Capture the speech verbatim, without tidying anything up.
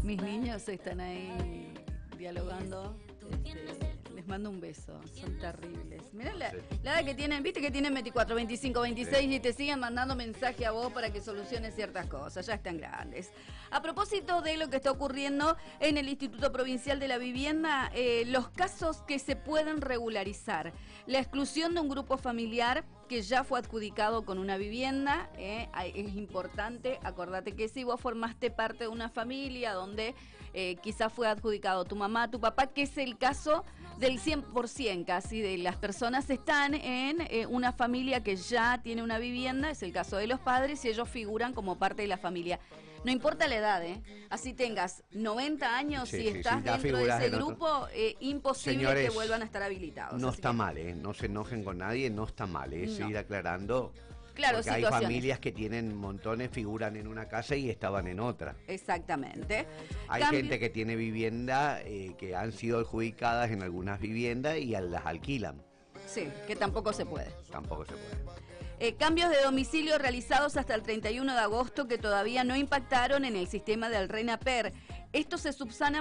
Mis niños están ahí dialogando. Este, les mando un beso, son terribles. Mirá la, la edad que tienen, viste que tienen veinticuatro, veinticinco, veintiséis, sí, y te siguen mandando mensaje a vos para que soluciones ciertas cosas, ya están grandes. A propósito de lo que está ocurriendo en el Instituto Provincial de la Vivienda, eh, los casos que se pueden regularizar, la exclusión de un grupo familiar que ya fue adjudicado con una vivienda, eh, es importante, acordate que si vos formaste parte de una familia donde eh, quizás fue adjudicado tu mamá, tu papá, que es el caso del cien por ciento casi de las personas están en eh, una familia que ya tiene una vivienda, es el caso de los padres y ellos figuran como parte de la familia. No importa la edad, ¿eh? Así tengas noventa años, sí, si sí, estás sí, dentro de ese grupo, eh, imposible Señores, que vuelvan a estar habilitados. No Así está que... mal, ¿eh? No se enojen con nadie, no está mal, ¿eh? No. Seguir aclarando. Claro, porque hay familias que tienen montones, figuran en una casa y estaban en otra. Exactamente. Hay Cambio... gente que tiene vivienda, eh, que han sido adjudicadas en algunas viviendas y las alquilan. Sí, que tampoco se puede. Tampoco se puede. Eh, cambios de domicilio realizados hasta el treinta y uno de agosto que todavía no impactaron en el sistema del RENAPER. Esto se subsana